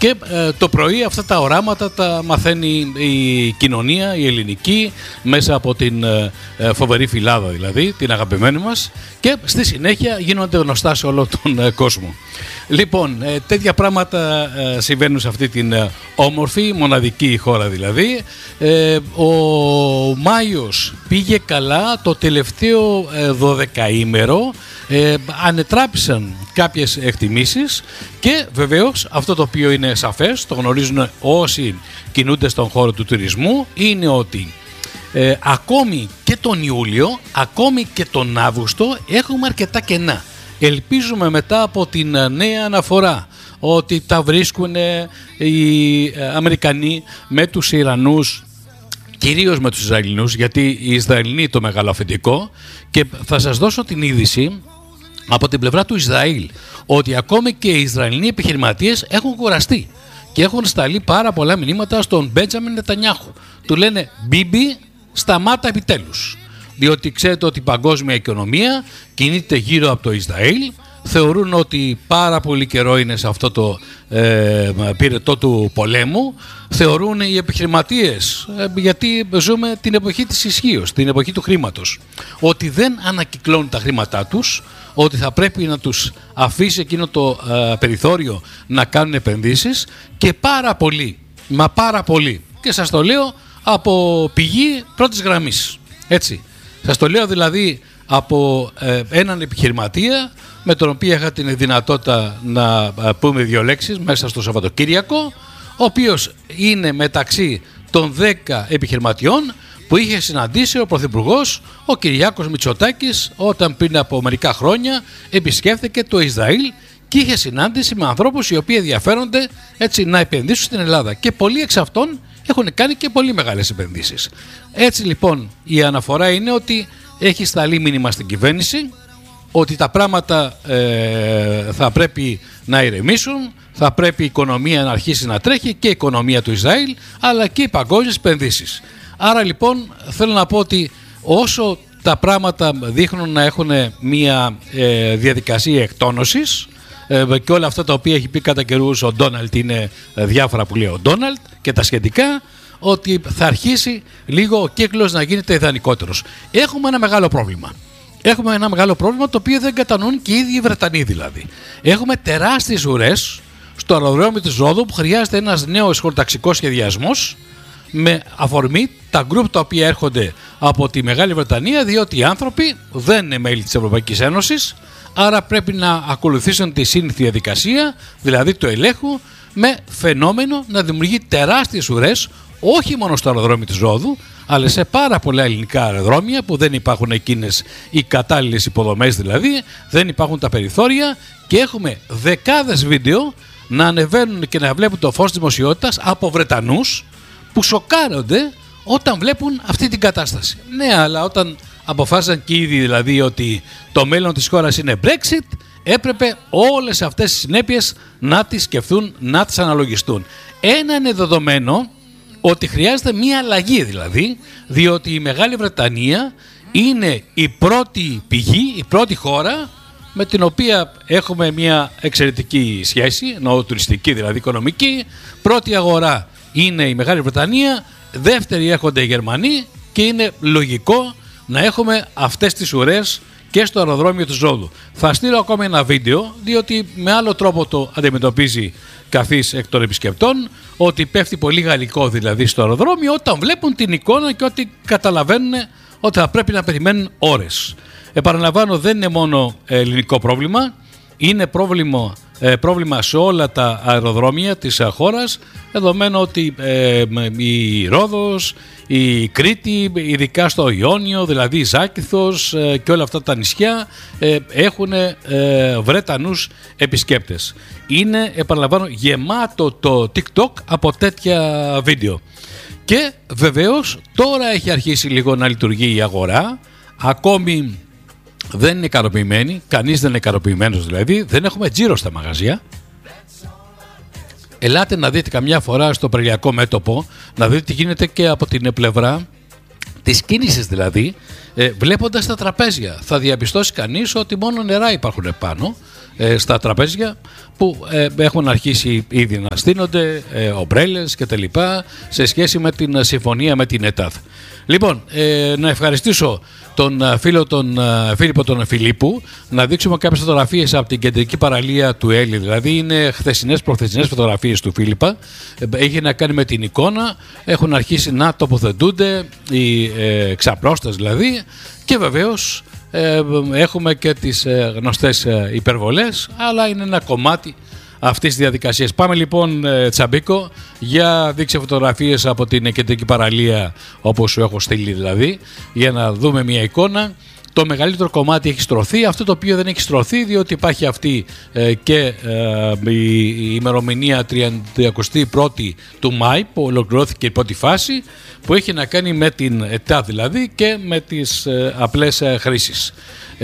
Και το πρωί αυτά τα οράματα τα μαθαίνει η κοινωνία, η ελληνική, μέσα από την φοβερή φυλάδα δηλαδή, την αγαπημένη μας, και στη συνέχεια γίνονται γνωστά σε όλο τον κόσμο. Λοιπόν, τέτοια πράγματα συμβαίνουν σε αυτή την όμορφη, μοναδική χώρα δηλαδή. Ο Μάιος πήγε καλά το τελευταίο 12ήμερο, ανετράπησαν κάποιες εκτιμήσεις και βεβαίως αυτό το οποίο είναι σαφές, το γνωρίζουν όσοι κινούνται στον χώρο του τουρισμού, είναι ότι ακόμη και τον Ιούλιο, ακόμη και τον Αύγουστο έχουμε αρκετά κενά. Ελπίζουμε μετά από την νέα αναφορά ότι τα βρίσκουν οι Αμερικανοί με τους Ιρανούς, κυρίως με τους Ισραηλινούς, γιατί οι Ισραηλινοί το μεγάλο αφεντικό, και θα σας δώσω την είδηση από την πλευρά του Ισραήλ ότι ακόμη και οι Ισραηλινοί επιχειρηματίες έχουν κουραστεί και έχουν σταλεί πάρα πολλά μηνύματα στον Μπέντζαμιν Νετανιάχου. Του λένε «Μπίμπι, σταμάτα επιτέλους», διότι ξέρετε ότι η παγκόσμια οικονομία κινείται γύρω από το Ισραήλ. Θεωρούν ότι πάρα πολύ καιρό είναι σε αυτό το πυρετό του πολέμου. Θεωρούν οι επιχειρηματίες, γιατί ζούμε την εποχή της ισχύως, την εποχή του χρήματος, ότι δεν ανακυκλώνουν τα χρήματά τους, ότι θα πρέπει να τους αφήσει εκείνο το περιθώριο να κάνουν επενδύσεις, και πάρα πολύ, μα πάρα πολύ, και σας το λέω από πηγή πρώτης γραμμής, έτσι. Σας το λέω δηλαδή από έναν επιχειρηματία με τον οποίο είχα την δυνατότητα να πούμε δύο λέξεις μέσα στο Σαββατοκύριακο, ο οποίος είναι μεταξύ των 10 επιχειρηματιών που είχε συναντήσει ο Πρωθυπουργός, ο Κυριάκος Μητσοτάκης, όταν πριν από μερικά χρόνια επισκέφθηκε το Ισραήλ και είχε συνάντηση με ανθρώπους οι οποίοι ενδιαφέρονται έτσι να επενδύσουν στην Ελλάδα, και πολλοί εξ αυτών έχουν κάνει και πολύ μεγάλες επενδύσεις. Έτσι λοιπόν η αναφορά είναι ότι έχει σταλεί μήνυμα στην κυβέρνηση ότι τα πράγματα θα πρέπει να ηρεμήσουν, θα πρέπει η οικονομία να αρχίσει να τρέχει, και η οικονομία του Ισραήλ αλλά και οι παγκόσμιες επενδύσεις. Άρα λοιπόν θέλω να πω ότι όσο τα πράγματα δείχνουν να έχουν μια διαδικασία εκτόνωσης, και όλα αυτά τα οποία έχει πει κατά καιρούς ο Ντόναλτ είναι διάφορα που λέει ο Ντόναλτ και τα σχετικά, ότι θα αρχίσει λίγο ο κύκλος να γίνεται ιδανικότερος. Έχουμε ένα μεγάλο πρόβλημα. Έχουμε ένα μεγάλο πρόβλημα το οποίο δεν κατανοούν και οι ίδιοι οι Βρετανοί δηλαδή. Έχουμε τεράστιες ουρές στο αεροδρόμιο της Ρόδου που χρειάζεται ένας νέος χωροταξικός σχεδιασμός, με αφορμή τα γκρουπ τα οποία έρχονται από τη Μεγάλη Βρετανία, διότι οι άνθρωποι δεν είναι μέλη της Ευρωπαϊκής Ένωσης, άρα πρέπει να ακολουθήσουν τη σύνηθη διαδικασία, δηλαδή του ελέγχου, με φαινόμενο να δημιουργεί τεράστιες ουρές όχι μόνο στο αεροδρόμιο της Ρόδου, αλλά σε πάρα πολλά ελληνικά αεροδρόμια που δεν υπάρχουν εκείνες οι κατάλληλες υποδομές, δηλαδή δεν υπάρχουν τα περιθώρια, και έχουμε δεκάδες βίντεο να ανεβαίνουν και να βλέπουν το φως δημοσιότητας από Βρετανούς που σοκάρονται όταν βλέπουν αυτή την κατάσταση. Ναι, αλλά όταν αποφάσισαν και ήδη δηλαδή ότι το μέλλον της χώρας είναι Brexit, έπρεπε όλες αυτές τις συνέπειες να τις σκεφτούν, να τις αναλογιστούν. Ένα είναι δεδομένο, ότι χρειάζεται μία αλλαγή δηλαδή, διότι η Μεγάλη Βρετανία είναι η πρώτη πηγή, η πρώτη χώρα με την οποία έχουμε μία εξαιρετική σχέση, εννοώ τουριστική δηλαδή, οικονομική. Πρώτη αγορά είναι η Μεγάλη Βρετανία, δεύτερη έρχονται οι Γερμανοί, και είναι λογικό να έχουμε αυτές τις ουρές και στο αεροδρόμιο του Ρόδου. Θα στείλω ακόμη ένα βίντεο, διότι με άλλο τρόπο το αντιμετωπίζει καθής εκ των επισκεπτών, ότι πέφτει πολύ γαλλικό δηλαδή στο αεροδρόμιο όταν βλέπουν την εικόνα και ότι καταλαβαίνουν ότι θα πρέπει να περιμένουν ώρες. Επαναλαμβάνω, δεν είναι μόνο ελληνικό πρόβλημα, είναι πρόβλημα σε όλα τα αεροδρόμια της χώρας, δεδομένου ότι η Ρόδος, η Κρήτη, ειδικά στο Ιόνιο, δηλαδή η Ζάκηθος και όλα αυτά τα νησιά έχουν Βρετανούς επισκέπτες. Είναι, επαναλαμβάνω, γεμάτο το TikTok από τέτοια βίντεο. Και βεβαίως τώρα έχει αρχίσει λίγο να λειτουργεί η αγορά, ακόμη δεν είναι ικανοποιημένοι, κανείς δεν είναι ικανοποιημένος δηλαδή, δεν έχουμε τζίρο στα μαγαζιά. Ελάτε να δείτε καμιά φορά στο Πρελιακό μέτωπο, να δείτε τι γίνεται και από την πλευρά της κίνησης δηλαδή, βλέποντας τα τραπέζια. Θα διαπιστώσει κανείς ότι μόνο νερά υπάρχουν πάνω, στα τραπέζια που έχουν αρχίσει ήδη να στείνονται ομπρέλες και τα λοιπά σε σχέση με την συμφωνία με την ΕΤΑΔ. Λοιπόν, να ευχαριστήσω τον φίλο τον Φίλιππο τον Φιλίππου, να δείξουμε κάποιες φωτογραφίες από την κεντρική παραλία του Έλλη. Δηλαδή είναι χθεσινές προχθεσινές φωτογραφίες του Φίλιππα. Έχει να κάνει με την εικόνα, έχουν αρχίσει να τοποθετούνται οι ξαπλώστες δηλαδή, και βεβαίως έχουμε και τις γνωστές υπερβολές, αλλά είναι ένα κομμάτι αυτής της διαδικασίας. Πάμε λοιπόν, Τσαμπίκο, για δείξε φωτογραφίες από την κεντρική παραλία, όπως σου έχω στείλει δηλαδή, για να δούμε μια εικόνα. Το μεγαλύτερο κομμάτι έχει στρωθεί, αυτό το οποίο δεν έχει στρωθεί, διότι υπάρχει αυτή και η ημερομηνία 31η του Μάη που ολοκληρώθηκε η πρώτη φάση, που έχει να κάνει με την ΕΤΑ δηλαδή και με τις απλές χρήσεις.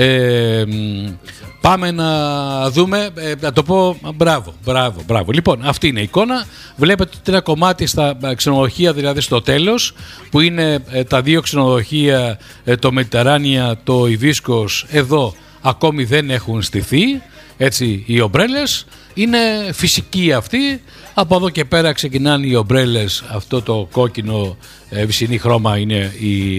Πάμε να δούμε, να το πω, μπράβο. Λοιπόν, αυτή είναι η εικόνα. Βλέπετε ότι ένα κομμάτι στα ξενοδοχεία, δηλαδή στο τέλος, που είναι τα δύο ξενοδοχεία, το Mediterranean, το Ιβίσκος, εδώ ακόμη δεν έχουν στηθεί, έτσι, οι ομπρέλες. Είναι φυσική αυτή. Από εδώ και πέρα ξεκινάνε οι ομπρέλες. Αυτό το κόκκινο βυσσινή χρώμα είναι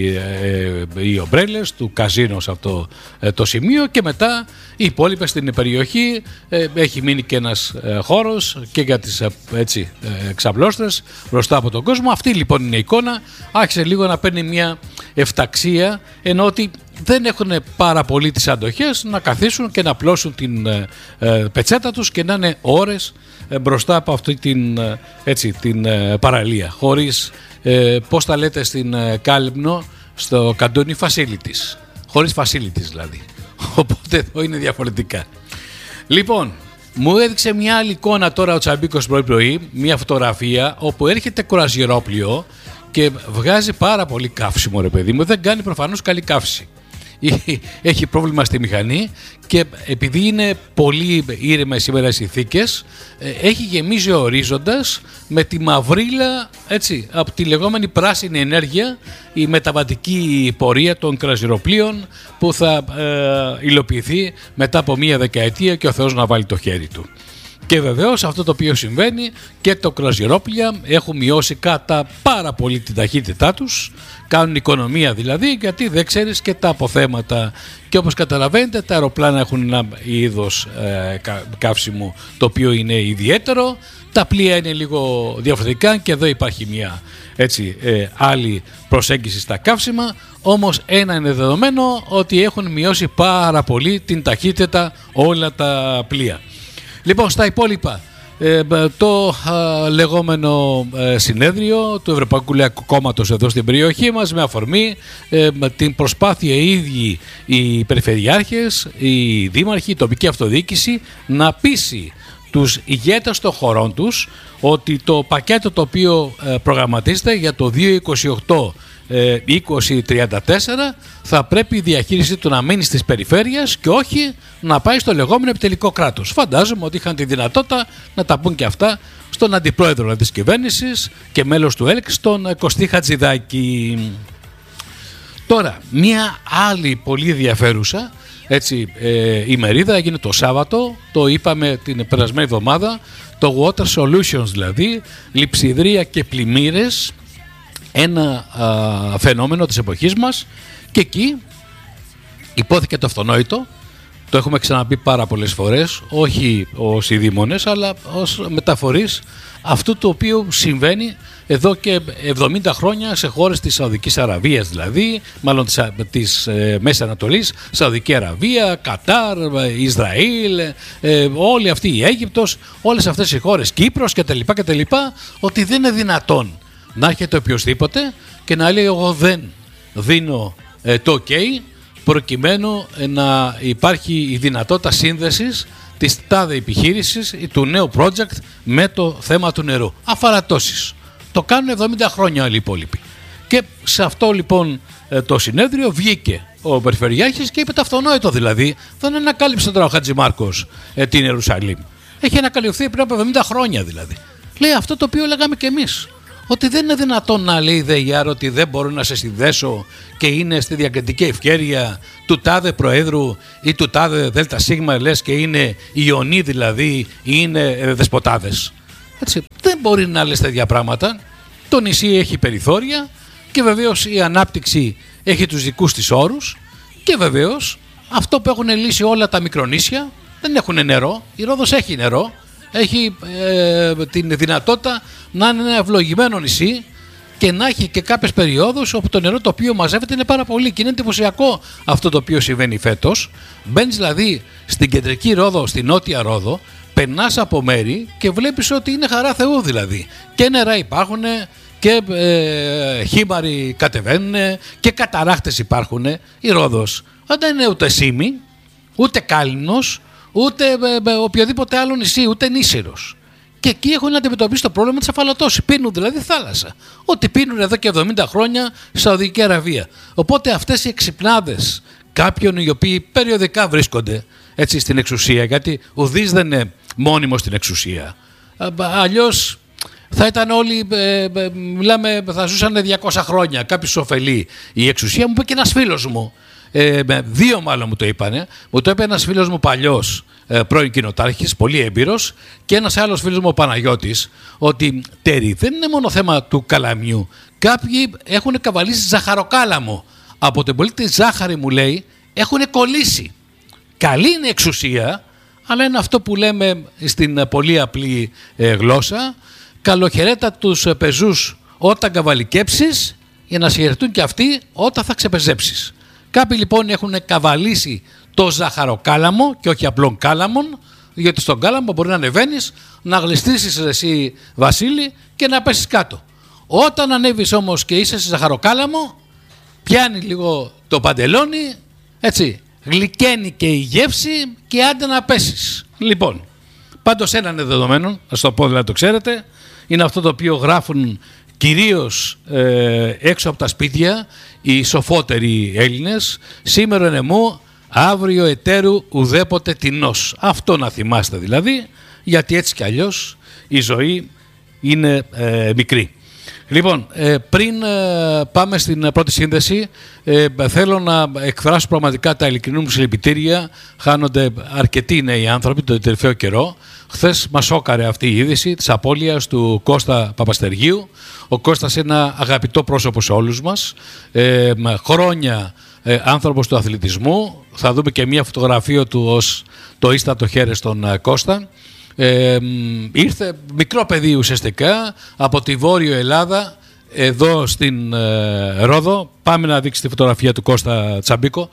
οι ομπρέλες του καζίνο σε αυτό το σημείο, και μετά οι υπόλοιπες στην περιοχή. Έχει μείνει και ένας χώρος και για τις ξαπλώστρες μπροστά από τον κόσμο. Αυτή λοιπόν είναι η εικόνα. Άρχισε λίγο να παίρνει μια εφταξία, ενώ ότι δεν έχουν πάρα πολύ τις αντοχές να καθίσουν και να πλώσουν την πετσέτα τους και να είναι ώρες μπροστά από αυτή την παραλία, χωρίς, πώς τα λέτε στην Κάλυμνο, στο καντόνι facilities, χωρίς facilities δηλαδή. Οπότε εδώ είναι διαφορετικά. Λοιπόν, μου έδειξε μια άλλη εικόνα τώρα ο Τσαμπίκος πρωί, μια φωτογραφία όπου έρχεται κρουαζιερόπλοιο και βγάζει πάρα πολύ καύσιμο, ρε παιδί μου. Δεν κάνει προφανώς καλή καύση. Έχει πρόβλημα στη μηχανή, και επειδή είναι πολύ ήρεμες σήμερα οι συνθήκες, έχει γεμίσει ο ορίζοντας με τη μαυρίλα, έτσι, από τη λεγόμενη πράσινη ενέργεια, η μεταβατική πορεία των κρουαζιεροπλοίων που θα υλοποιηθεί μετά από μία δεκαετία, και ο Θεός να βάλει το χέρι του. Και βεβαίως αυτό το οποίο συμβαίνει, και το κρουαζιερόπλοια έχουν μειώσει κατά πάρα πολύ την ταχύτητά τους, κάνουν οικονομία δηλαδή, γιατί δεν ξέρεις και τα αποθέματα, και όπως καταλαβαίνετε τα αεροπλάνα έχουν ένα είδος καύσιμου το οποίο είναι ιδιαίτερο, τα πλοία είναι λίγο διαφορετικά, και εδώ υπάρχει μια άλλη προσέγγιση στα καύσιμα. Όμως ένα είναι δεδομένο, ότι έχουν μειώσει πάρα πολύ την ταχύτητα όλα τα πλοία. Λοιπόν, στα υπόλοιπα, το λεγόμενο συνέδριο του Ευρωπαϊκού Λαϊκού Κόμματος εδώ στην περιοχή μας, με αφορμή την προσπάθεια οι ίδιοι οι περιφερειάρχες, οι δήμαρχοι, η τοπική αυτοδιοίκηση να πείσει τους ηγέτες των χωρών τους ότι το πακέτο το οποίο προγραμματίζεται για το 2028-2034 θα πρέπει η διαχείριση του να μείνει στις περιφέρειες και όχι να πάει στο λεγόμενο επιτελικό κράτος. Φαντάζομαι ότι είχαν τη δυνατότητα να τα πούν και αυτά στον αντιπρόεδρο της κυβέρνησης και μέλος του ΕΛΚ, τον Κωστή Χατζηδάκη. Τώρα, μία άλλη πολύ ενδιαφέρουσα ημερίδα έγινε το Σάββατο, το είπαμε την περασμένη εβδομάδα, το Water Solutions, δηλαδή λειψιδρία και πλημμύρες, ένα φαινόμενο της εποχής μας, και εκεί υπόθηκε το αυτονόητο. Το έχουμε ξαναπεί πάρα πολλές φορές, όχι ως ειδήμονες, αλλά ως μεταφορείς αυτού το οποίο συμβαίνει εδώ και 70 χρόνια σε χώρες της Σαουδικής Αραβίας, δηλαδή, μάλλον της Μέσης Ανατολής, Σαουδική Αραβία, Κατάρ, Ισραήλ, όλη αυτή η Αίγυπτος, όλες αυτές οι χώρες, Κύπρος κτλ, ότι δεν είναι δυνατόν να έρχεται οποιοσδήποτε και να λέει εγώ δεν δίνω το OK, προκειμένου να υπάρχει η δυνατότητα σύνδεσης της τάδε επιχείρησης ή του νέου project με το θέμα του νερού. Αφαρατώσεις. Το κάνουν 70 χρόνια όλοι οι υπόλοιποι. Και σε αυτό λοιπόν το συνέδριο βγήκε ο Περιφερειάρχης και είπε το αυτονόητο, δηλαδή δεν ανακάλυψε τώρα ο Χατζημάρκος την Ιερουσαλήμ. Έχει ανακαλυφθεί πριν από 70 χρόνια δηλαδή. Λέει αυτό το οποίο λέγαμε και εμείς, ότι δεν είναι δυνατόν να λέει η ΔΕΙΑΡ ότι δεν μπορώ να σε συνδέσω και είναι στη διακριτική ευχέρεια του τάδε Προέδρου ή του τάδε ΔΣ, λες και είναι Ιωνί δηλαδή ή είναι δεσποτάδες. Έτσι, δεν μπορεί να λες τέτοια πράγματα. Το νησί έχει περιθώρια και βεβαίως η ανάπτυξη έχει τους δικούς της όρους και βεβαίως αυτό που έχουν λύσει όλα τα μικρονήσια, δεν έχουν νερό. Η Ρόδος έχει νερό, έχει την δυνατότητα να είναι ένα ευλογημένο νησί και να έχει και κάποιες περιόδους όπου το νερό το οποίο μαζεύεται είναι πάρα πολύ και είναι εντυπωσιακό αυτό το οποίο συμβαίνει φέτος. Μπαίνεις δηλαδή στην κεντρική Ρόδο, στην νότια Ρόδο, περνάς από μέρη και βλέπεις ότι είναι χαρά Θεού δηλαδή. Και νερά υπάρχουν και χήμαροι κατεβαίνουν και καταράχτες υπάρχουν. Η Ρόδος δεν είναι ούτε Σήμη, ούτε Κάλυμνος, ούτε οποιοδήποτε άλλο νησί, ούτε Νήσυρος. Και εκεί έχουν αντιμετωπίσει το πρόβλημα της αφαλωτώσης. Πίνουν δηλαδή θάλασσα. Ό,τι πίνουν εδώ και 70 χρόνια στη Σαουδική Αραβία. Οπότε αυτές οι εξυπνάδες κάποιων οι οποίοι περιοδικά βρίσκονται έτσι στην εξουσία, γιατί ουδής δεν είναι μόνιμος στην εξουσία. Αλλιώς θα ήταν όλοι, μιλάμε, θα ζούσαν 200 χρόνια. Κάποιος ωφελεί. Η εξουσία μου είπε και ένας φίλος μου. Δύο μάλλον μου το είπανε. Μου το είπε ένας φίλος μου παλιός, πρώην κοινοτάρχης, πολύ έμπειρος, και ένας άλλος φίλος μου ο Παναγιώτης, ότι τέρι δεν είναι μόνο θέμα του καλαμιού. Κάποιοι έχουν καβαλήσει ζαχαροκάλαμο. Από την πολύ τη ζάχαρη, μου λέει, έχουν κολλήσει. Καλή είναι η εξουσία, αλλά είναι αυτό που λέμε στην πολύ απλή γλώσσα. Καλοχαιρέτα τους πεζούς όταν καβαλικέψεις, για να σε χαιρετούν και αυτοί όταν θα ξεπεζέψεις. Κάποιοι λοιπόν έχουν καβαλήσει το ζαχαροκάλαμο και όχι απλόν κάλαμον, γιατί στον κάλαμο μπορεί να ανεβαίνεις, να γλιστρήσεις εσύ Βασίλη και να πέσεις κάτω. Όταν ανέβεις όμως και είσαι σε ζαχαροκάλαμο, πιάνει λίγο το παντελόνι, έτσι, γλυκαίνει και η γεύση και άντε να πέσεις. Λοιπόν, πάντως ένα είναι δεδομένο, να το πω δηλαδή το ξέρετε, είναι αυτό το οποίο γράφουν κυρίως έξω από τα σπίτια οι σοφότεροι Έλληνες. Σήμερα ενεμού, αύριο ετέρου ουδέποτε τεινός. Αυτό να θυμάστε δηλαδή, γιατί έτσι κι αλλιώς η ζωή είναι μικρή. Λοιπόν, πριν πάμε στην πρώτη σύνδεση, θέλω να εκφράσω πραγματικά τα ειλικρινή μου συλληπιτήρια. Χάνονται αρκετοί νέοι άνθρωποι τον τελευταίο καιρό. Χθες μας σόκαρε αυτή η είδηση της απώλειας του Κώστα Παπαστεργίου. Ο Κώστας είναι ένα αγαπητό πρόσωπο σε όλους μας. Χρόνια άνθρωπος του αθλητισμού. Θα δούμε και μια φωτογραφία του ως το ίστατο χέρι στον Κώστα. Ήρθε μικρό παιδί ουσιαστικά από τη Βόρειο Ελλάδα εδώ στην Ρόδο. Πάμε να δείξει τη φωτογραφία του Κώστα Τσαμπίκο.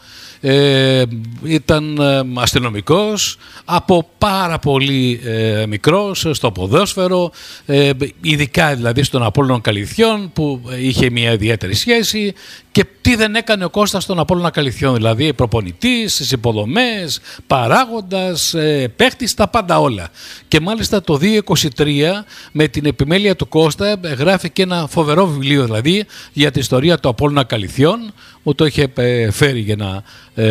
Ήταν αστυνομικός από πάρα πολύ μικρός στο ποδόσφαιρο, ειδικά δηλαδή στον Απόλλωνα Καλυθιών που είχε μια ιδιαίτερη σχέση. Και τι δεν έκανε ο Κώστας στον Απόλλωνα Καλυθιών, δηλαδή προπονητής, στις υποδομές, παράγοντας, παίχτης, τα πάντα όλα. Και μάλιστα το 2023 με την επιμέλεια του Κώστα γράφει και ένα φοβερό βιβλίο δηλαδή για την ιστορία του Απόλλωνα Καλυθιών. Μου το είχε φέρει για να,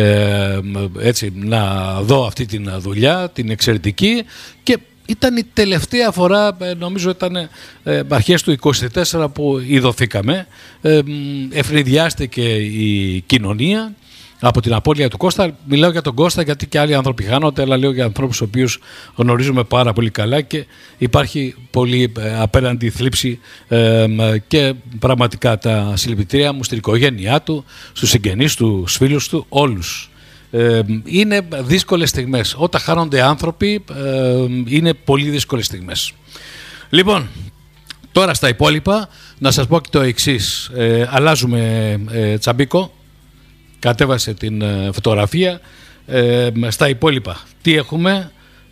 έτσι, να δω αυτή την δουλειά, την εξαιρετική, και ήταν η τελευταία φορά, νομίζω ήταν αρχές του 24 που ειδωθήκαμε. Ευνηδιάστηκε η κοινωνία από την απώλεια του Κώστα. Μιλάω για τον Κώστα γιατί και άλλοι άνθρωποι χάνονται, αλλά λέω για ανθρώπους τους οποίους γνωρίζουμε πάρα πολύ καλά και υπάρχει πολύ απέναντι θλίψη, και πραγματικά τα συλληπιτήρια μου στην οικογένειά του, στους συγγενείς του, στους φίλους του, όλους. Είναι δύσκολες στιγμές. Όταν χάνονται άνθρωποι είναι πολύ δύσκολες στιγμές. Λοιπόν, τώρα στα υπόλοιπα να σας πω και το εξής. Αλλάζουμε Τσαμπίκο. Κατέβασε την φωτογραφία. Στα υπόλοιπα τι έχουμε?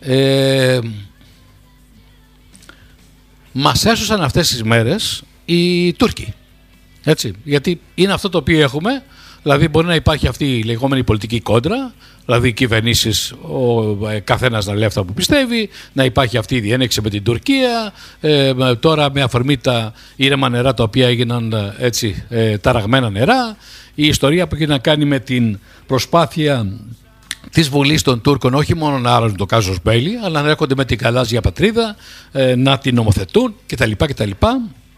Μας έσωσαν αυτές τις μέρες οι Τούρκοι. Έτσι, γιατί είναι αυτό το οποίο έχουμε. Δηλαδή μπορεί να υπάρχει αυτή η λεγόμενη πολιτική κόντρα, δηλαδή οι κυβερνήσεις, ο καθένας να λέει αυτά που πιστεύει, να υπάρχει αυτή η διένεξη με την Τουρκία, τώρα με αφορμή τα ήρεμα νερά τα οποία έγιναν έτσι ταραγμένα νερά, η ιστορία που έχει να κάνει με την προσπάθεια της Βουλής των Τούρκων όχι μόνο να άρουν το κάζος μπέλι, αλλά να έρχονται με την γαλάζια πατρίδα, να την νομοθετούν κτλ.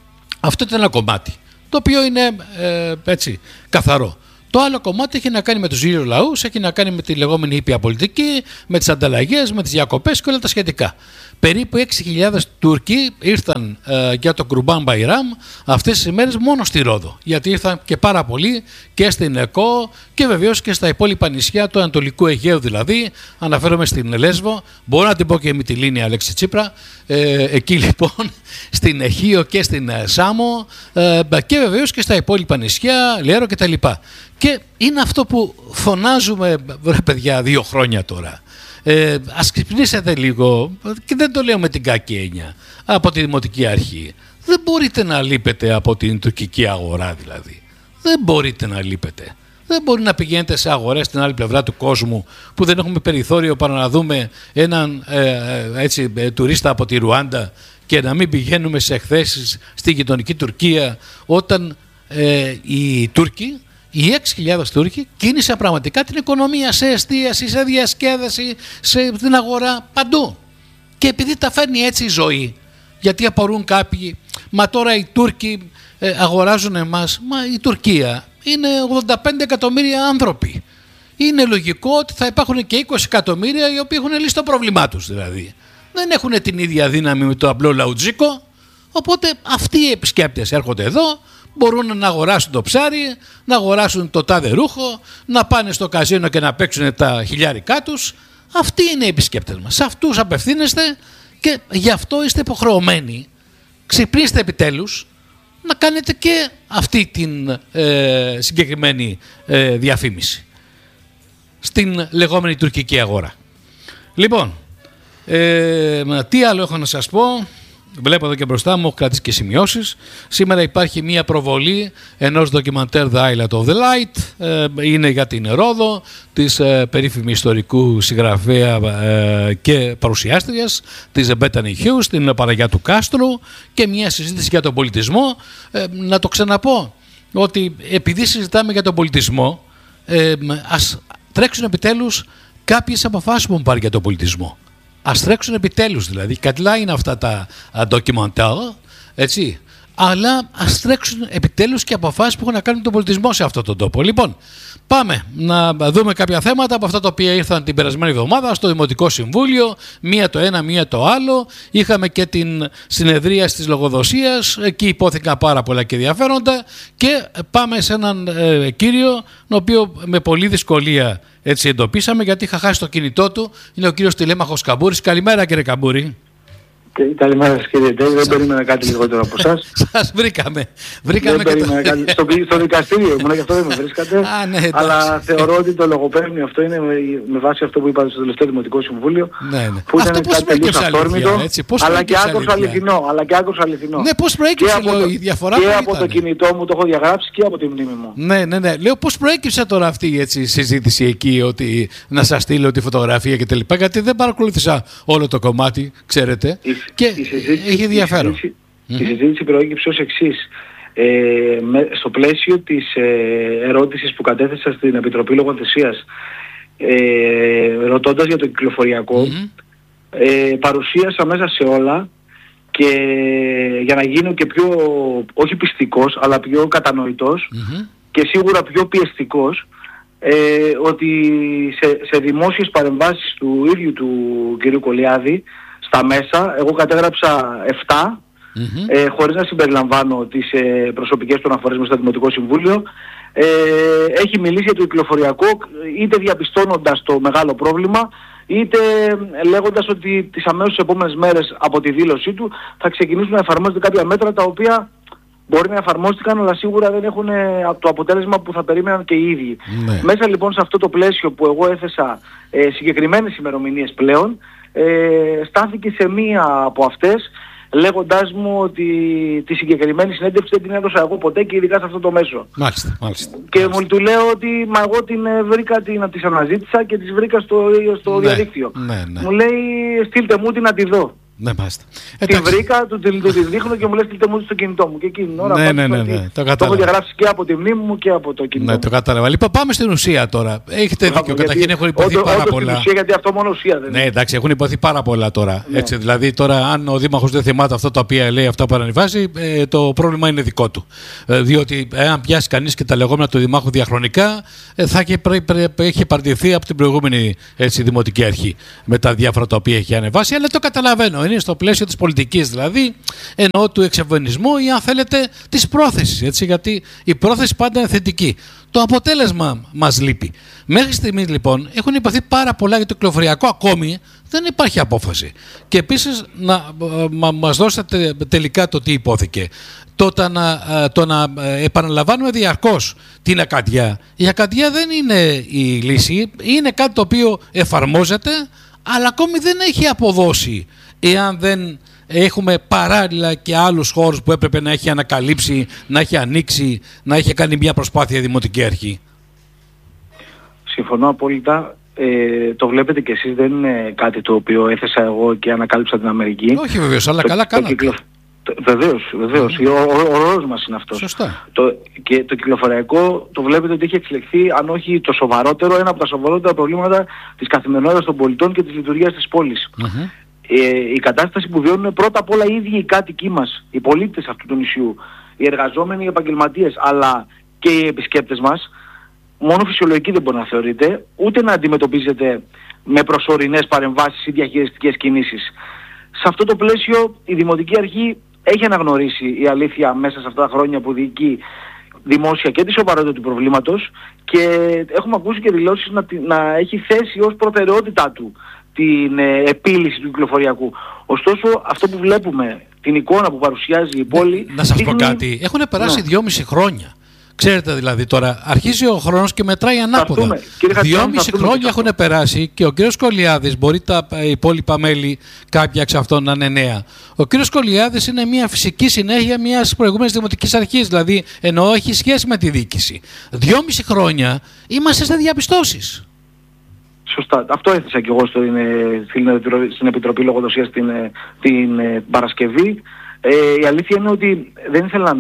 Αυτό ήταν ένα κομμάτι, το οποίο είναι έτσι καθαρό. Το άλλο κομμάτι έχει να κάνει με τους ίδιους λαούς, έχει να κάνει με τη λεγόμενη ήπια πολιτική, με τις ανταλλαγές, με τις διακοπές και όλα τα σχετικά. Περίπου 6.000 Τούρκοι ήρθαν για το Κουρμπάν Μπαϊράμ αυτές τις ημέρες μόνο στη Ρόδο. Γιατί ήρθαν και πάρα πολλοί και στην ΕΚΟ και βεβαίως και στα υπόλοιπα νησιά του Ανατολικού Αιγαίου, δηλαδή αναφέρομαι στην Λέσβο, μπορώ να την πω και Μυτιλήνη, Αλέξη Τσίπρα, εκεί λοιπόν στην Αιγαίο και στην Σάμο και βεβαίως και στα υπόλοιπα νησιά, Λέρο κτλ. Και είναι αυτό που φωνάζουμε, ρε παιδιά, 2 χρόνια τώρα. Ας ξυπνήσετε λίγο, και δεν το λέω με την κακή έννοια, από τη Δημοτική Αρχή. Δεν μπορείτε να λείπετε από την τουρκική αγορά, δηλαδή. Δεν μπορείτε να λείπετε. Δεν μπορεί να πηγαίνετε σε αγορές στην άλλη πλευρά του κόσμου που δεν έχουμε περιθώριο παρά να δούμε έναν τουρίστα από τη Ρουάντα και να μην πηγαίνουμε σε εκθέσεις στη γειτονική Τουρκία, όταν οι Τούρκοι, οι 6.000 Τούρκοι κίνησαν πραγματικά την οικονομία σε εστίαση, σε διασκέδαση, στην αγορά, παντού. Και επειδή τα φέρνει έτσι η ζωή, γιατί απορούν κάποιοι, μα τώρα οι Τούρκοι αγοράζουν εμάς, μα η Τουρκία είναι 85 εκατομμύρια άνθρωποι. Είναι λογικό ότι θα υπάρχουν και 20 εκατομμύρια οι οποίοι έχουν λύσει το πρόβλημά τους, δηλαδή. Δεν έχουν την ίδια δύναμη με το απλό λαουτζίκο, οπότε αυτοί οι επισκέπτες έρχονται εδώ, μπορούν να αγοράσουν το ψάρι, να αγοράσουν το τάδε ρούχο, να πάνε στο καζίνο και να παίξουν τα χιλιάρικά τους. Αυτοί είναι οι επισκέπτες μας. Σε αυτούς απευθύνεστε και γι' αυτό είστε υποχρεωμένοι. Ξυπνήστε επιτέλους να κάνετε και αυτή την συγκεκριμένη διαφήμιση στην λεγόμενη τουρκική αγορά. Λοιπόν, τι άλλο έχω να σας πω. Βλέπω εδώ και μπροστά μου, έχω κρατήσει και σημειώσεις. Σήμερα υπάρχει μια προβολή ενός ντοκιμαντέρ The Island of the Light. Είναι για την Ρόδο, της περίφημη ιστορικού συγγραφέα και παρουσιάστριας, της Μπέτανη Χιούς, την Παναγιά του Κάστρου, και μια συζήτηση για τον πολιτισμό. Να το ξαναπώ, ότι επειδή συζητάμε για τον πολιτισμό, ας τρέξουν επιτέλους κάποιες αποφάσεις που έχουν πάρει για τον πολιτισμό. Ας τρέξουν επιτέλους, δηλαδή. Καλά είναι αυτά τα ντοκιμαντέρ, έτσι. Αλλά ας τρέξουν επιτέλους και αποφάσεις που έχουν να κάνουν τον πολιτισμό σε αυτόν τον τόπο. Λοιπόν, πάμε να δούμε κάποια θέματα από αυτά τα οποία ήρθαν την περασμένη εβδομάδα στο Δημοτικό Συμβούλιο. Μία το ένα, μία το άλλο. Είχαμε και την συνεδρία της λογοδοσίας. Εκεί υπόθηκαν πάρα πολλά και ενδιαφέροντα. Και πάμε σε έναν κύριο, τον οποίο με πολλή δυσκολία έτσι εντοπίσαμε, γιατί είχα χάσει το κινητό του. Είναι ο κύριος Τηλέμαχος Καμπούρης. Καλημέρα, κύριε Καμπούρη. Καλημέρα σας, κύριε Ντέβη, δεν περίμενα κάτι λιγότερο από εσάς. Σας βρήκαμε. Δεν περίμενα κάτι. Στο δικαστήριο ήμουν, γι' αυτό δεν με βρίσκατε. Ναι, αλλά θεωρώ ότι το λογοπαίγνιο αυτό είναι με βάση αυτό που είπατε στο τελευταίο Δημοτικό Συμβούλιο. Ναι. Που ήταν κάτι τελείως αυθόρμητο, αλλά και άκρως αληθινό. Ναι, πώς προέκυψε η διαφορά? Και από το κινητό μου το έχω διαγράψει και από τη μνήμη μου. Ναι. Λέω πώς προέκυψε τώρα αυτή η συζήτηση εκεί, ότι να σας στείλω τη φωτογραφία κτλ. Γιατί δεν παρακολούθησα όλο το κομμάτι, ξέρετε. Και έχει ενδιαφέρον. Η συζήτηση προέκυψε ως εξής. Στο πλαίσιο της ερώτησης που κατέθεσα στην Επιτροπή Λογοθεσίας, ρωτώντας για το κυκλοφοριακό, παρουσίασα μέσα σε όλα, και για να γίνω και πιο, όχι πιστικός, αλλά πιο κατανοητός και σίγουρα πιο πιεστικός, ότι σε δημόσιες παρεμβάσεις του ίδιου του κ. Κολιάδη στα μέσα, εγώ κατέγραψα 7, χωρίς να συμπεριλαμβάνω τις προσωπικές του αναφορές μέσα στο Δημοτικό Συμβούλιο. Έχει μιλήσει για το κυκλοφοριακό, είτε διαπιστώνοντας το μεγάλο πρόβλημα, είτε λέγοντας ότι τις αμέσως επόμενες μέρες από τη δήλωσή του θα ξεκινήσουν να εφαρμόζονται κάποια μέτρα, τα οποία μπορεί να εφαρμόστηκαν, αλλά σίγουρα δεν έχουν το αποτέλεσμα που θα περίμεναν και οι ίδιοι. Μέσα λοιπόν σε αυτό το πλαίσιο που εγώ έθεσα συγκεκριμένες ημερομηνίες πλέον, στάθηκε σε μία από αυτές, λέγοντάς μου ότι τη συγκεκριμένη συνέντευξη δεν την έδωσα εγώ ποτέ, και ειδικά σε αυτό το μέσο. Μάλιστα. Και μου του λέω ότι μα εγώ την βρήκα, τις αναζήτησα και τις βρήκα στο διαδίκτυο. Ναι. Μου λέει, στείλτε μου την να τη δω. Ναι, μάλιστα. Την βρήκα, του την δείχνω και μου λέει στείλτε μου στο κινητό μου. Και εκείνη την ώρα ναι. Το έχω διαγράψει και από τη μνήμη μου και από το κινητό. Ναι, το κατάλαβα. Λοιπόν, πάμε στην ουσία τώρα. Έχετε δίκιο. Καταρχήν έχουν υποθεί πάρα πολλά. Στην ουσία, γιατί αυτό μόνο ουσία δεν είναι. Ναι, εντάξει, έχουν υποθεί πάρα πολλά τώρα. Ναι. Έτσι, δηλαδή, τώρα, αν ο Δήμαρχος δεν θυμάται αυτά τα οποία λέει, αυτά που ανεβάζει, το πρόβλημα είναι δικό του. Διότι, αν πιάσει κανείς και τα λεγόμενα του Δημάρχου διαχρονικά, θα έχει παρτιθεί από την προηγούμενη δημοτική αρχή με τα διάφορα τα οποία έχει ανεβάσει. Αλλά το καταλαβαίνω. Είναι στο πλαίσιο της πολιτικής, δηλαδή, εννοώ του εξευωνισμού ή, αν θέλετε, της πρόθεσης. Έτσι, γιατί η πρόθεση πάντα είναι θετική. Το αποτέλεσμα μας λείπει. Μέχρι στιγμής, λοιπόν, έχουν υποθεί πάρα πολλά για το κυκλοφοριακό. Ακόμη δεν υπάρχει απόφαση. Και επίσης, μας δώσετε τελικά το τι υπόθηκε. Το να επαναλαμβάνουμε διαρκώς την ακαντιά. Η ακαντιά δεν είναι η λύση. Είναι κάτι το οποίο εφαρμόζεται, αλλά ακόμη δεν έχει αποδώσει. Εάν δεν έχουμε παράλληλα και άλλους χώρους που έπρεπε να έχει ανακαλύψει, να έχει ανοίξει, να έχει κάνει μια προσπάθεια η Δημοτική Αρχή. Συμφωνώ απόλυτα. Το βλέπετε κι εσείς, δεν είναι κάτι το οποίο έθεσα εγώ και ανακάλυψα την Αμερική. Όχι βεβαίως, αλλά καλά κάνατε. Βεβαίως. Ο ρόλος μας είναι αυτός. Σωστά. Και το κυκλοφοριακό το βλέπετε ότι έχει εξελιχθεί, αν όχι το σοβαρότερο, ένα από τα σοβαρότερα προβλήματα της καθημερινότητας των πολιτών και της λειτουργίας της πόλης. Η κατάσταση που βιώνουν πρώτα απ' όλα οι ίδιοι οι κάτοικοι μας, οι πολίτες αυτού του νησιού, οι εργαζόμενοι, οι επαγγελματίες, αλλά και οι επισκέπτες μας, μόνο φυσιολογική δεν μπορεί να θεωρείται, ούτε να αντιμετωπίζεται με προσωρινές παρεμβάσεις ή διαχειριστικές κινήσεις. Σε αυτό το πλαίσιο η Δημοτική Αρχή έχει αναγνωρίσει, η αλήθεια, μέσα σε αυτά τα χρόνια που διοικεί δημόσια και τη σοβαρότητα του προβλήματος, και έχουμε ακούσει και δηλώσεις να έχει θέσει ως προτεραιότητά του την επίλυση του κυκλοφοριακού. Ωστόσο, αυτό που βλέπουμε, την εικόνα που παρουσιάζει η πόλη... Να σας πω κάτι. Έχουν περάσει 2,5 χρόνια. Ξέρετε, δηλαδή, τώρα αρχίζει ο χρόνος και μετράει ανάποδα. 2,5 χρόνια έχουν περάσει και ο κύριος Κολιάδης, μπορεί τα υπόλοιπα μέλη κάποια εξ αυτών να είναι νέα. Ο κύριος Κολιάδης είναι μια φυσική συνέχεια μιας προηγούμενης δημοτικής αρχής, δηλαδή εννοώ έχει σχέση με τη διοίκηση. 2,5 χρόνια είμαστε σε διαπιστώσεις. Σωστά. Αυτό έθεσα και εγώ στην Επιτροπή Λογοδοσίας την Παρασκευή. Η αλήθεια είναι ότι δεν ήθελα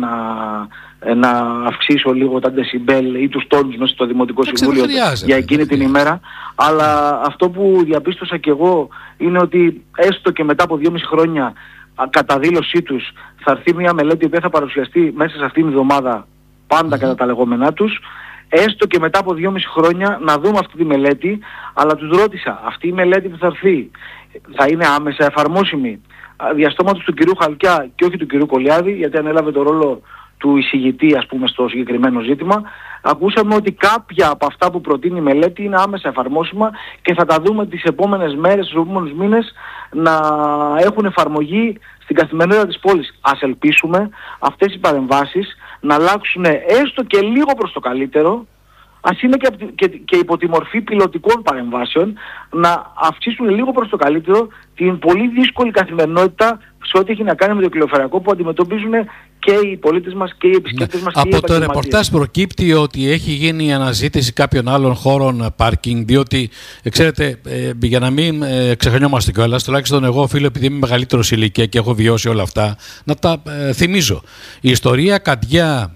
να αυξήσω λίγο τα ντεσιμπέλ ή τους τόνους μέσα στο Δημοτικό Συμβούλιο για εκείνη την ημέρα, αλλά αυτό που διαπίστωσα και εγώ είναι ότι έστω και μετά από 2,5 χρόνια κατά δήλωσή τους θα έρθει μια μελέτη που θα παρουσιαστεί μέσα σε αυτήν την εβδομάδα, πάντα κατά τα λεγόμενά τους, έστω και μετά από 2,5 χρόνια να δούμε αυτή τη μελέτη, αλλά τους ρώτησα, αυτή η μελέτη που θα έρθει θα είναι άμεσα εφαρμόσιμη? Διαστόματος του κυρίου Χαλκιά και όχι του κυρίου Κολιάδη, γιατί ανέλαβε το ρόλο του εισηγητή, ας πούμε, στο συγκεκριμένο ζήτημα, ακούσαμε ότι κάποια από αυτά που προτείνει η μελέτη είναι άμεσα εφαρμόσιμα και θα τα δούμε τις επόμενες μέρες, τους επόμενους μήνες να έχουν εφαρμογή στην καθημερινότητα της πόλης. Ας ελπίσουμε αυτές οι παρεμβάσεις να αλλάξουν έστω και λίγο προς το καλύτερο, ας είναι και υπό τη μορφή πιλωτικών παρεμβάσεων, να αυξήσουν λίγο προς το καλύτερο την πολύ δύσκολη καθημερινότητα σε ό,τι έχει να κάνει με το κυκλοφοριακό που αντιμετωπίζουν και οι πολίτες μας και οι επισκέπτες μας. Από το ρεπορτάζ προκύπτει ότι έχει γίνει η αναζήτηση κάποιων άλλων χώρων πάρκινγκ, διότι ξέρετε, για να μην ξεχνιόμαστε κιόλας, τουλάχιστον εγώ οφείλω, επειδή είμαι μεγαλύτερος ηλικία και έχω βιώσει όλα αυτά, να τα θυμίζω. Η ιστορία Καντιά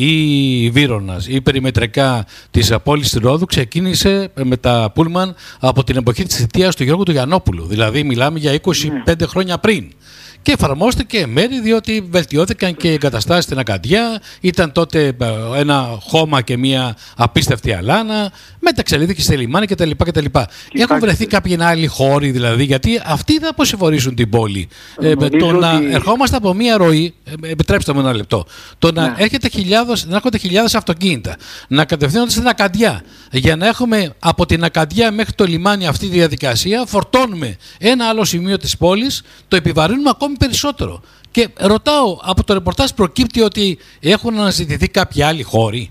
ή Βύρωνας ή περιμετρικά της πόλης της Ρόδου ξεκίνησε με τα Πούλμαν από την εποχή της θητείας του Γιώργου του Γιαννόπουλου. Δηλαδή μιλάμε για 25 χρόνια πριν. Και εφαρμόστηκε μέρη, διότι βελτιώθηκαν και οι εγκαταστάσεις στην Ακαντιά. Ήταν τότε ένα χώμα και μια απίστευτη αλάνα. Μεταξελίθηκε στη λιμάνι κτλ. Έχουν βρεθεί κάποιοι άλλοι χώροι, δηλαδή, γιατί αυτοί θα αποσυμφορήσουν την πόλη. Το να ερχόμαστε από μια ροή, επιτρέψτε μου ένα λεπτό, το να έρχονται χιλιάδες αυτοκίνητα, να κατευθύνονται στην Ακαντιά, για να έχουμε από την Ακαντιά μέχρι το λιμάνι αυτή τη διαδικασία, φορτώνουμε ένα άλλο σημείο της πόλης, το επιβαρύνουμε ακόμη περισσότερο. Και ρωτάω, από το ρεπορτάζ προκύπτει ότι έχουν αναζητηθεί κάποιοι άλλοι χώροι?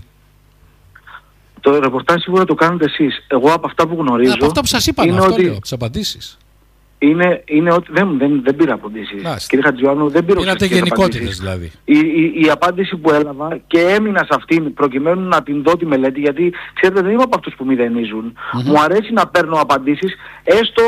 Το ρεπορτάζ σίγουρα το κάνετε εσείς. Εγώ από αυτά που γνωρίζω... Από αυτά που σας είπα, είναι αυτό ότι... λέω, τις απαντήσεις. Είναι ότι δεν πήρα απαντήσεις. Κύριε Χατζιωάννου, δεν πήρα απαντήσεις. Πήρατε γενικότητες δηλαδή. Η απάντηση που έλαβα και έμεινα σε αυτήν προκειμένου να την δω τη μελέτη, γιατί ξέρετε δεν είμαι από αυτούς που μηδενίζουν. Μου αρέσει να παίρνω απαντήσεις, έστω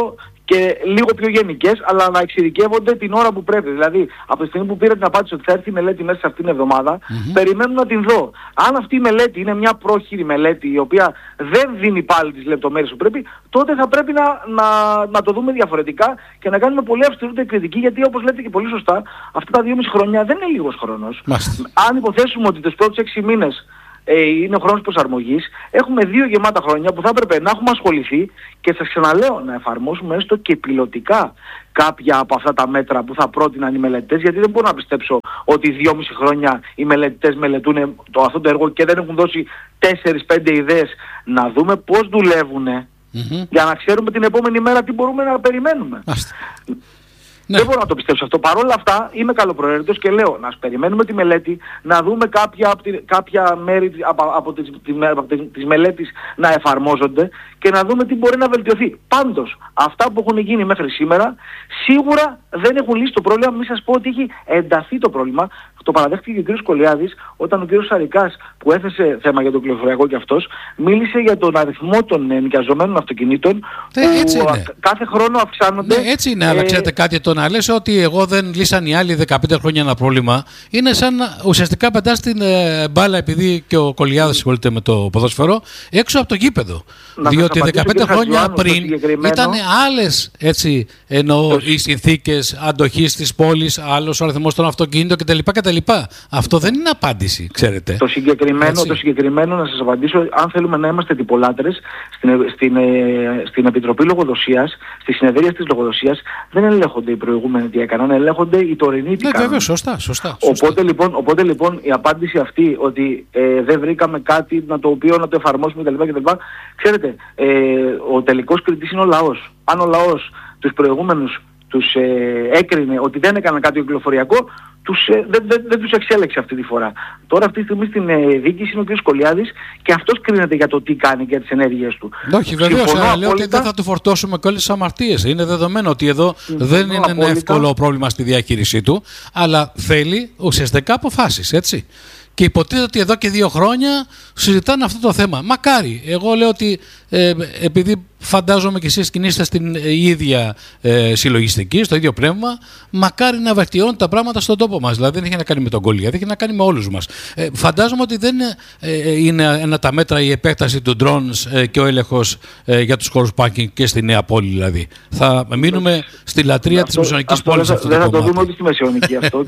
και λίγο πιο γενικές, αλλά να εξειδικεύονται την ώρα που πρέπει. Δηλαδή, από τη στιγμή που πήρα την απάντηση ότι θα έρθει η μελέτη μέσα σε αυτήν την εβδομάδα, περιμένω να την δω. Αν αυτή η μελέτη είναι μια πρόχειρη μελέτη, η οποία δεν δίνει πάλι τις λεπτομέρειες που πρέπει, τότε θα πρέπει να το δούμε διαφορετικά και να κάνουμε πολύ αυστηρότερη κριτική, γιατί όπως λέτε και πολύ σωστά, αυτά τα 2,5 χρόνια δεν είναι λίγος χρόνος. Αν υποθέσουμε ότι τους πρώτους 6 μήνες είναι ο χρόνος προσαρμογής, έχουμε 2 γεμάτα χρόνια που θα έπρεπε να έχουμε ασχοληθεί και σας ξαναλέω να εφαρμόσουμε έστω και πιλωτικά κάποια από αυτά τα μέτρα που θα πρότειναν οι μελετητές, γιατί δεν μπορώ να πιστέψω ότι 2,5 χρόνια οι μελετητές μελετούν αυτό το έργο και δεν έχουν δώσει 4-5 ιδέες να δούμε πώς δουλεύουν για να ξέρουμε την επόμενη μέρα τι μπορούμε να περιμένουμε. Ναι. Δεν μπορώ να το πιστέψω αυτό. Παρ' όλα αυτά είμαι καλοπροαίρετος και λέω να περιμένουμε τη μελέτη, να δούμε κάποια μέρη από τις μελέτες να εφαρμόζονται και να δούμε τι μπορεί να βελτιωθεί. Πάντως, αυτά που έχουν γίνει μέχρι σήμερα σίγουρα δεν έχουν λύσει το πρόβλημα. Μην σας πω ότι έχει ενταθεί το πρόβλημα. Το παραδέχτηκε και ο κ. Κολιάδης όταν ο κ. Σαρικάς, που έθεσε θέμα για το κυκλοφοριακό και αυτός, μίλησε για τον αριθμό των ενοικιαζομένων αυτοκινήτων που κάθε χρόνο αυξάνονται. Ναι, έτσι είναι, αλλά ξέρετε κάτι, το να λες ότι εγώ δεν λύσαν οι άλλοι 15 χρόνια ένα πρόβλημα, είναι σαν ουσιαστικά πετάς την μπάλα, επειδή και ο Κολιάδης ασχολείται με το ποδόσφαιρο, έξω από το γήπεδο. Διότι 15 χρόνια πριν ήταν άλλες, έτσι, εννοώ, οι συνθήκες αντοχής της πόλης, άλλος ο αριθμός των αυτοκινήτων κτλ. Αυτό δεν είναι απάντηση, ξέρετε. Το συγκεκριμένο να σας απαντήσω, αν θέλουμε να είμαστε τυπολάτρες, στην Επιτροπή Λογοδοσίας, στη συνεδρία της Λογοδοσίας, δεν ελέγχονται οι προηγούμενοι τι έκαναν, ελέγχονται οι τωρινοί τι κάνουν. Βέβαια, σωστά. Οπότε λοιπόν η απάντηση αυτή ότι δεν βρήκαμε κάτι το οποίο να το εφαρμόσουμε κτλ. Ξέρετε, ο τελικός κριτής είναι ο λαός. Αν ο λαός τους προηγούμενους τους έκρινε ότι δεν έκαναν κάτι κυκλοφοριακό, δεν τους εξέλεξε αυτή τη φορά. Τώρα αυτή τη στιγμή στην διοίκηση είναι ο κ. Κολιάδης και αυτός κρίνεται για το τι κάνει και για τις ενέργειες του. Όχι, βεβαίως, λέω ότι δεν θα του φορτώσουμε και όλες τις αμαρτίες. Είναι δεδομένο ότι εδώ δεν είναι ένα εύκολο πρόβλημα στη διαχείρισή του, αλλά θέλει ουσιαστικά αποφάσεις, έτσι. Και υποτίθεται ότι εδώ και 2 χρόνια συζητάνε αυτό το θέμα. Μακάρι. Εγώ λέω ότι επειδή φαντάζομαι και εσείς κινείστε στην ίδια συλλογιστική, στο ίδιο πνεύμα, μακάρι να βελτιώνουν τα πράγματα στον τόπο μας. Δηλαδή δεν έχει να κάνει με τον Κολιάδη, έχει να κάνει με όλους μας. Φαντάζομαι ότι δεν είναι ένα τα μέτρα η επέκταση του drones και ο έλεγχος για τους χώρους πάρκινγκ και στη Νέα Πόλη δηλαδή. Θα μείνουμε στη λατρεία της μεσαιωνικής πόλης αυτό το κομμάτι. Δεν θα το δούμε ότι στη μεσαιωνική αυτό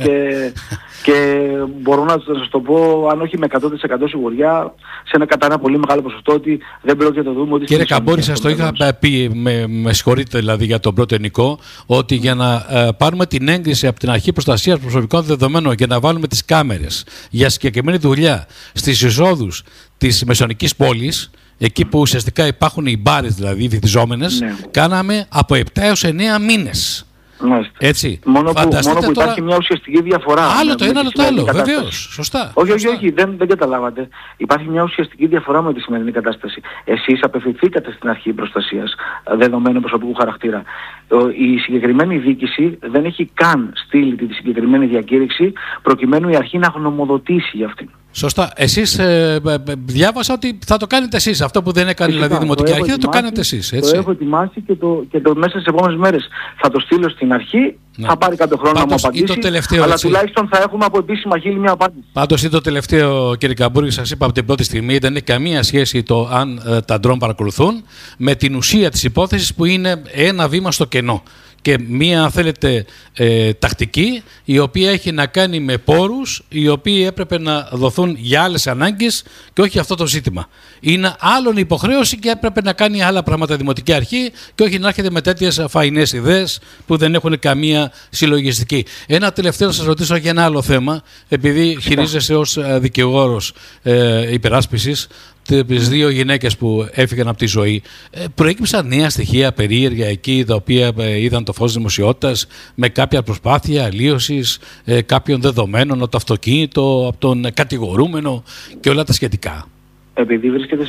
και μπορώ να σας το πω, αν όχι με 100% σιγουριά, σε κατά ένα πολύ μεγάλο ποσοστό ότι δεν πρόκειται να το δούμε ότι. Κύριε Καμπούρη, σας το είχα πει, με συγχωρείτε δηλαδή για τον πρώτο ενικό, ότι για να πάρουμε την έγκριση από την Αρχή Προστασίας Προσωπικών Δεδομένων και να βάλουμε τις κάμερες για συγκεκριμένη δουλειά στις εισόδους της μεσαιωνικής πόλης, εκεί που ουσιαστικά υπάρχουν οι μπάρες δηλαδή, οι βυθιζόμενες, κάναμε από 7 έως 9 μήνες. Έτσι. Μόνο που υπάρχει μια ουσιαστική διαφορά. Άλλο το ένα, άλλο το άλλο. Βεβαίως. Σωστά. Όχι, δεν καταλάβατε. Υπάρχει μια ουσιαστική διαφορά με τη σημερινή κατάσταση. Εσείς απευθυνθήκατε στην Αρχή Προστασίας Δεδομένων Προσωπικού Χαρακτήρα. Η συγκεκριμένη διοίκηση δεν έχει καν στείλει τη συγκεκριμένη διακήρυξη προκειμένου η αρχή να γνωμοδοτήσει για αυτήν. Σωστά. Εσείς διάβασα ότι θα το κάνετε εσείς. Αυτό που δεν έκανε δηλαδή η Δημοτική Αρχή θα το κάνετε εσείς. Έτσι. Το έχω ετοιμάσει και το μέσα στις επόμενες μέρες θα το στείλω στην αρχή. Ναι. Θα πάρει κάποιο χρόνο να μου απαντήσει. Αλλά τουλάχιστον θα έχουμε από επίσημα χείλη μια απάντηση. Πάντως είναι το τελευταίο, κύριε Καμπούρη, σας είπα από την πρώτη στιγμή, δεν έχει καμία σχέση το αν τα ντρόν παρακολουθούν με την ουσία της υπόθεσης που είναι ένα βήμα στο κενό. Και μία, αν θέλετε, τακτική, η οποία έχει να κάνει με πόρους, οι οποίοι έπρεπε να δοθούν για άλλες ανάγκες και όχι αυτό το ζήτημα. Είναι άλλον υποχρέωση και έπρεπε να κάνει άλλα πράγματα η Δημοτική Αρχή και όχι να έρχεται με τέτοιες φαϊνές ιδέες που δεν έχουν καμία συλλογιστική. Ένα τελευταίο να σας ρωτήσω για ένα άλλο θέμα, επειδή χειρίζεσαι ως δικηγόρος υπεράσπισης τις 2 γυναίκες που έφυγαν από τη ζωή. Προέκυψαν νέα στοιχεία περίεργα εκεί, τα οποία είδαν το φως δημοσιότητας, με κάποια προσπάθεια αλλίωσης κάποιων δεδομένων από το αυτοκίνητο, από τον κατηγορούμενο και όλα τα σχετικά. Επειδή βρίσκεται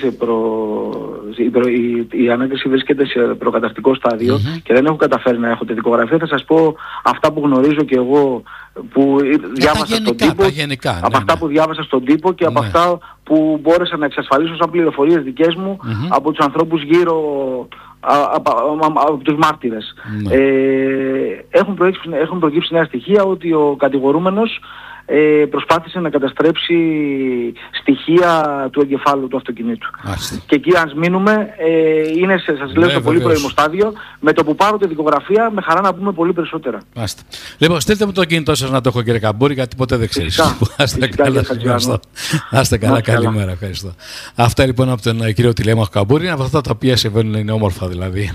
η ανάκριση βρίσκεται σε προκαταρκτικό στάδιο και δεν έχω καταφέρει να έχω τη δικογραφία, θα σας πω αυτά που γνωρίζω και εγώ που διάβασα στον τύπο, από αυτά που διάβασα στον τύπο και από αυτά που μπόρεσα να εξασφαλίσω σαν πληροφορίες δικές μου από τους ανθρώπους γύρω από τους μάρτυρες. Ναι. Έχουν προκύψει νέα στοιχεία ότι ο κατηγορούμενος προσπάθησε να καταστρέψει στοιχεία του εγκεφάλου του αυτοκινήτου. Και εκεί αν μείνουμε, σας λέω στο πολύ πρώιμο στάδιο, με το που πάρω τη δικογραφία, με χαρά να πούμε πολύ περισσότερα. Άστε. Λοιπόν, στείλτε μου το κινητό σας να το έχω, κύριε Καμπούρη, γιατί ποτέ δεν ξέρεις. Άστε καλά, καλημέρα, ευχαριστώ. Αυτά λοιπόν από τον κύριο Τηλέμαχο Καμπούρη, από αυτά τα οποία συμβαίνουν, είναι όμορφα δηλαδή,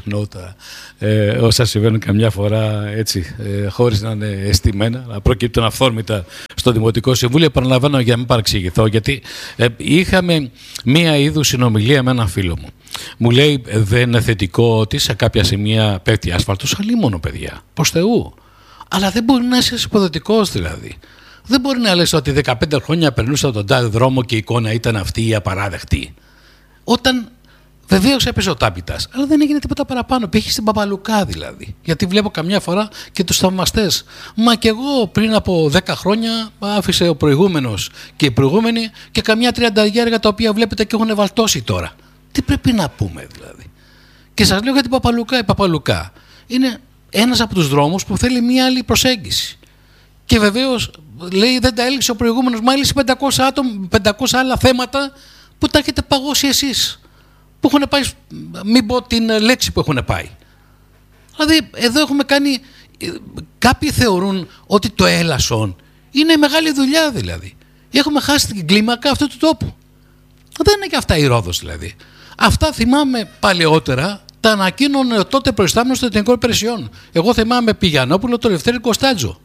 όσα συμβαίνουν καμιά φορά έτσι, χωρίς να είναι αισθημένα, να προκύπτουν αυθόρμητα στο Δημοτικό Συμβούλιο. Επαναλαμβάνω για να μην παρεξηγηθώ, γιατί είχαμε μία είδους συνομιλία με έναν φίλο μου. Μου λέει, δεν είναι θετικό ότι σε κάποια σημεία πέφτει άσφαλτος? Αλλήμονο, παιδιά, προς Θεού. Αλλά δεν μπορεί να είσαι υποδοτικός δηλαδή. Δεν μπορεί να λες ότι 15 χρόνια περνούσα τον τάδε δρόμο και η εικόνα ήταν αυτή η απαράδεκτη. Όταν βεβαίως έπαιζε ο τάπητας, αλλά δεν έγινε τίποτα παραπάνω. Πήγε στην Παπαλουκά δηλαδή. Γιατί βλέπω καμιά φορά και τους θαυμαστές. Μα και εγώ πριν από 10 χρόνια άφησε ο προηγούμενος και οι προηγούμενοι και καμιά 30 έργα τα οποία βλέπετε και έχουν βαλτώσει τώρα. Τι πρέπει να πούμε δηλαδή? Και σας λέω για την Παπαλουκά. Η Παπαλουκά είναι ένας από τους δρόμους που θέλει μία άλλη προσέγγιση. Και βεβαίως λέει δεν τα έλυσε ο προηγούμενος, μα έλυσε 500 άλλα θέματα που τα έχετε παγώσει εσείς. Που έχουν πάει, μην πω την λέξη που έχουν πάει. Δηλαδή εδώ έχουμε κάνει, κάποιοι θεωρούν ότι το έλασον είναι μεγάλη δουλειά δηλαδή. Έχουμε χάσει την κλίμακα αυτού του τόπου. Δεν είναι και αυτά η Ρόδος δηλαδή. Αυτά θυμάμαι παλαιότερα, τα ανακοίνωνε τότε προϊστάμενος των Εθνικών Υπηρεσιών. Εγώ θυμάμαι Πηγιανόπουλο, το Λευτέρη Κωνστάτζο.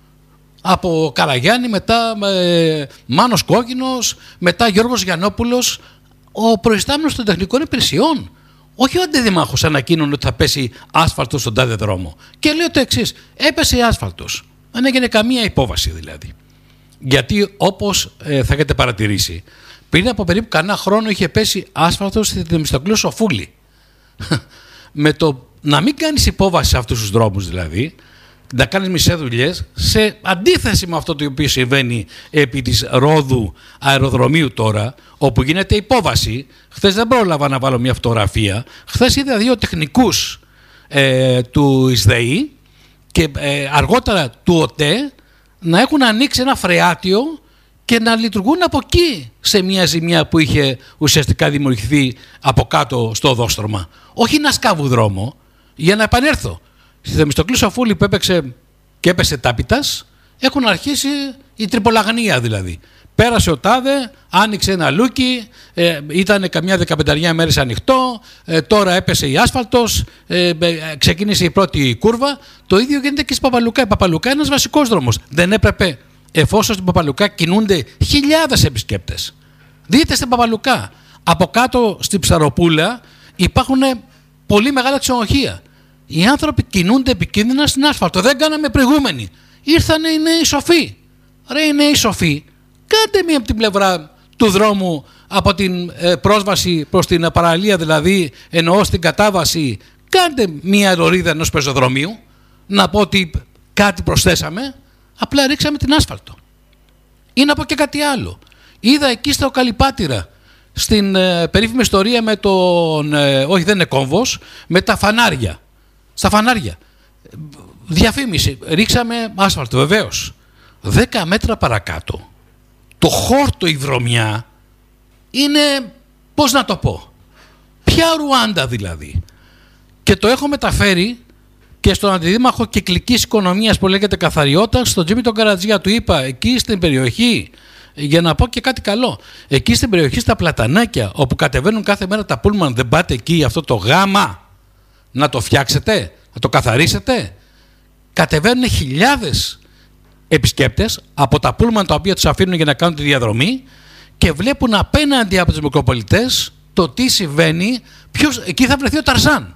Από Καραγιάννη, μετά Μάνος Κόκκινος, μετά Γιώργος Γιαννόπουλος, ο προϊστάμενος των Τεχνικών Υπηρεσιών. Όχι ο αντιδημάρχος ανακοίνωνε ότι θα πέσει άσφαλτος στον τάδε δρόμο. Και λέω το εξής, έπεσε άσφαλτος. Δεν έγινε καμία υπόβαση δηλαδή. Γιατί όπως θα έχετε παρατηρήσει, πριν από περίπου κανένα χρόνο είχε πέσει άσφαλτος στη Θεμιστοκλή Σοφούλη. Με το να μην κάνεις υπόβαση σε αυτούς τους δρόμους δηλαδή, να κάνεις μισές δουλειές, σε αντίθεση με αυτό το οποίο συμβαίνει επί της Ρόδου αεροδρομίου τώρα, όπου γίνεται υπόβαση. Χθες δεν πρόλαβα να βάλω μια φωτογραφία. Χθες είδα δύο τεχνικούς του ΙΣΔΕΗ και αργότερα του ΟΤΕ να έχουν ανοίξει ένα φρεάτιο και να λειτουργούν από εκεί σε μια ζημιά που είχε ουσιαστικά δημιουργηθεί από κάτω στο οδόστρωμα. Όχι να σκάβουν δρόμο, για να επανέλθω. Στη Θεμιστοκλή Σοφούλη που έπαιξε και έπεσε τάπητας, έχουν αρχίσει η τριπολαγνία δηλαδή. Πέρασε ο τάδε, άνοιξε ένα λούκι, ήταν καμιά 15 μέρες ανοιχτό, τώρα έπεσε η άσφαλτος, ξεκίνησε η πρώτη κούρβα. Το ίδιο γίνεται και στην Παπαλουκά. Η Παπαλουκά είναι ένας βασικός δρόμος. Δεν έπρεπε, εφόσον στην Παπαλουκά κινούνται χιλιάδες επισκέπτες? Δείτε στην Παπαλουκά, από κάτω στην Ψαροπούλα υπάρχουν πολύ μεγάλα ξενοδοχεία. Οι άνθρωποι κινούνται επικίνδυνα στην άσφαλτο. Δεν κάναμε προηγούμενοι. Ήρθανε οι νέοι σοφοί. Ρε οι νέοι σοφοί, κάντε μία από την πλευρά του δρόμου, από την πρόσβαση προς την παραλία δηλαδή, εννοώ στην κατάβαση, κάντε μία λωρίδα ενός πεζοδρομίου. Να πω ότι κάτι προσθέσαμε, απλά ρίξαμε την άσφαλτο. Ή να πω και κάτι άλλο. Είδα εκεί στο Καλυπάτηρα, στην περίφημη ιστορία με τον, όχι δεν είναι κόμβος, με τα φανάρια. Στα φανάρια. Διαφήμιση. Ρίξαμε άσφαλτο βεβαίως. 10 μέτρα παρακάτω. Το χόρτο η δρομιά είναι, πώς να το πω, ποια Ρουάντα δηλαδή. Και το έχω μεταφέρει και στον αντιδήμαρχο κυκλικής οικονομίας που λέγεται Καθαριότητα, στον Τζίμι τον Καρατζιά. Του είπα εκεί στην περιοχή, για να πω και κάτι καλό, εκεί στην περιοχή στα Πλατανάκια όπου κατεβαίνουν κάθε μέρα τα πούλμαν, δεν πάτε εκεί αυτό το γάμα να το φτιάξετε, να το καθαρίσετε? Κατεβαίνουν χιλιάδες επισκέπτες από τα πούλμαν τα οποία τους αφήνουν για να κάνουν τη διαδρομή και βλέπουν απέναντι από τους μικροπολιτές το τι συμβαίνει. Εκεί θα βρεθεί ο Ταρζάν.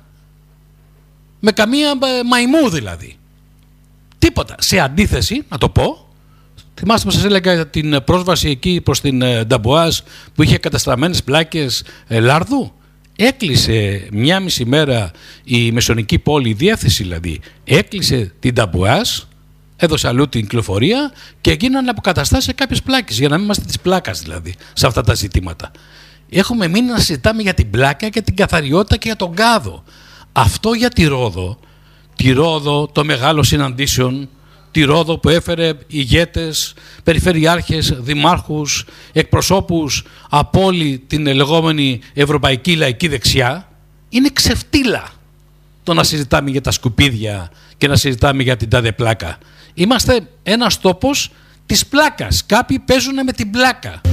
Με καμία μαϊμού δηλαδή. Τίποτα. Σε αντίθεση, να το πω, θυμάστε που σας έλεγα την πρόσβαση εκεί προς την Νταμπουάζ που είχε καταστραμμένες πλάκες λάρδου? Έκλεισε μια μισή μέρα η Μεσονική πόλη, η διεύθυνση δηλαδή, έκλεισε την Νταμπουάζ, έδωσε αλλού την κυκλοφορία και γίνανε αποκαταστάσεις σε κάποιες πλάκες, για να μην είμαστε της πλάκας δηλαδή σε αυτά τα ζητήματα. Έχουμε μείνει να συζητάμε για την πλάκα και την καθαριότητα και για τον κάδο. Αυτό για τη Ρόδο των μεγάλων συναντήσεων, τη Ρόδο που έφερε ηγέτες, περιφερειάρχες, δημάρχους, εκπροσώπους από όλη την λεγόμενη ευρωπαϊκή λαϊκή δεξιά, είναι ξεφτύλα το να συζητάμε για τα σκουπίδια και να συζητάμε για την τάδε πλάκα. Είμαστε ένας τόπος της πλάκας. Κάποιοι παίζουν με την πλάκα.